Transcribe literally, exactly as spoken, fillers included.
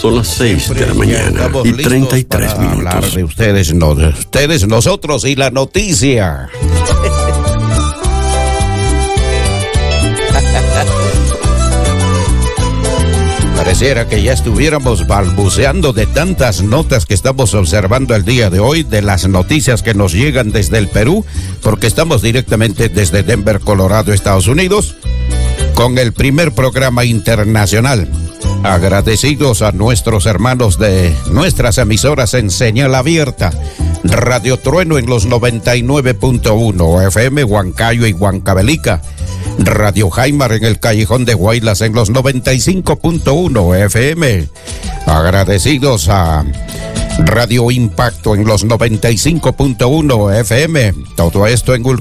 Son las seis de la mañana y treinta y tres minutos. Hablar de ustedes, no, de ustedes, nosotros y la noticia. Pareciera que ya estuviéramos balbuceando de tantas notas que estamos observando el día de hoy, de las noticias que nos llegan desde el Perú, porque estamos directamente desde Denver, Colorado, Estados Unidos, con el primer programa internacional. Agradecidos a nuestros hermanos de nuestras emisoras en señal abierta. Radio Trueno en los noventa y nueve punto uno F M, Huancayo y Huancavelica. Radio Jaimar en el Callejón de Guaylas en los noventa y cinco punto uno F M. Agradecidos a Radio Impacto en los noventa y cinco punto uno F M. Todo esto en